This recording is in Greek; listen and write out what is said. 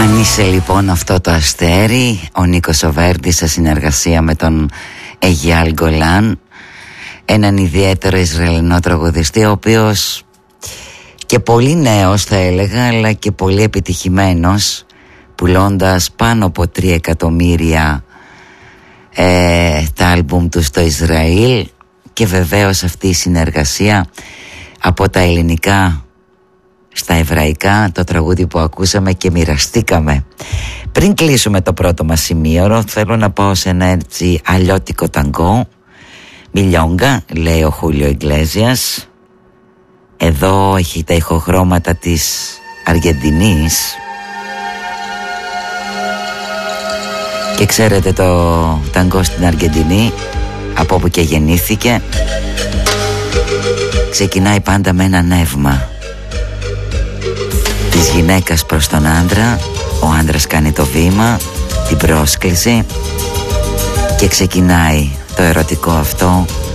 Αν είσαι λοιπόν αυτό το αστέρι, ο Νίκος ο Βέρντης σε συνεργασία με τον Αιγιάλ Γκολάν, έναν ιδιαίτερο Ισραηλινό τραγουδιστή, ο οποίος και πολύ νέος θα έλεγα, αλλά και πολύ επιτυχημένος, πουλώντας πάνω από 3 εκατομμύρια τα άλμπουμ του στο Ισραήλ. Και βεβαίως αυτή η συνεργασία από τα ελληνικά στα εβραϊκά, το τραγούδι που ακούσαμε και μοιραστήκαμε. Πριν κλείσουμε το πρώτο μας σημείο, θέλω να πάω σε ένα έτσι αλλιώτικο ταγκό. Μιλιόγκα, λέει ο Χούλιο Ιγκλέσιας. Εδώ έχει τα ηχοχρώματα της Αργεντινής. Και ξέρετε, το ταγκό στην Αργεντινή, από όπου και γεννήθηκε, ξεκινάει πάντα με ένα νεύμα της γυναίκας προς τον άντρα. Ο άντρας κάνει το βήμα, την πρόσκληση, και ξεκινάει το ερωτικό αυτό